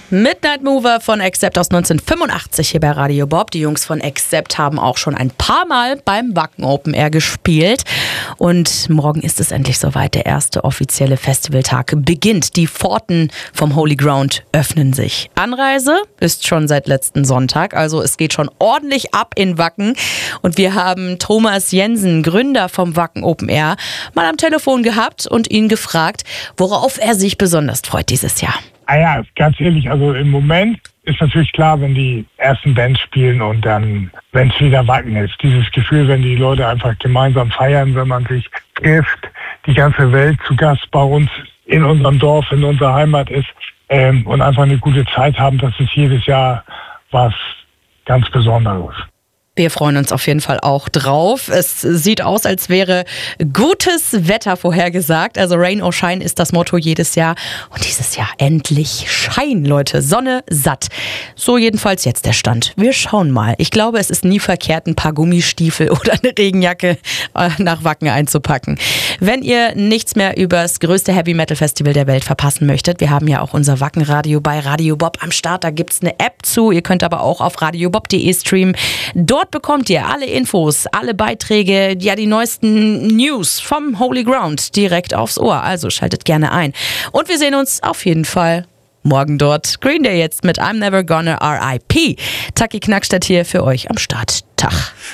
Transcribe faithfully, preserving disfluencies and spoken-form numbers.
Midnight Mover von Accept aus neunzehnhundertfünfundachtzig hier bei Radio Bob. Die Jungs von Accept haben auch schon ein paar Mal beim Wacken Open Air gespielt. Und morgen ist es endlich soweit. Der erste offizielle Festivaltag beginnt. Die Pforten vom Holy Ground öffnen sich. Anreise ist schon seit letzten Sonntag. Also es geht schon ordentlich ab in Wacken. Und wir haben Thomas Jensen, Gründer vom Wacken Open Air, mal am Telefon gehabt und ihn gefragt, worauf er sich besonders freut dieses Jahr. Ah ja, ganz ehrlich, also im Moment ist natürlich klar, wenn die ersten Bands spielen und dann, wenn es wieder Wacken ist. Dieses Gefühl, wenn die Leute einfach gemeinsam feiern, wenn man sich trifft, die ganze Welt zu Gast bei uns in unserem Dorf, in unserer Heimat ist ähm, und einfach eine gute Zeit haben, das ist jedes Jahr was ganz Besonderes. Wir freuen uns auf jeden Fall auch drauf. Es sieht aus, als wäre gutes Wetter vorhergesagt. Also Rain or Shine ist das Motto jedes Jahr. Und dieses Jahr endlich Schein, Leute. Sonne satt. So jedenfalls jetzt der Stand. Wir schauen mal. Ich glaube, es ist nie verkehrt, ein paar Gummistiefel oder eine Regenjacke nach Wacken einzupacken. Wenn ihr nichts mehr über das größte Heavy Metal Festival der Welt verpassen möchtet, wir haben ja auch unser Wackenradio bei Radio Bob am Start. Da gibt's eine App zu. Ihr könnt aber auch auf radiobob punkt de streamen. Dort bekommt ihr alle Infos, alle Beiträge, ja die neuesten News vom Holy Ground direkt aufs Ohr. Also schaltet gerne ein. Und wir sehen uns auf jeden Fall morgen dort. Green Day jetzt mit I'm Never Gonna R I P. Taki Knackstadt hier für euch am Start. Tag.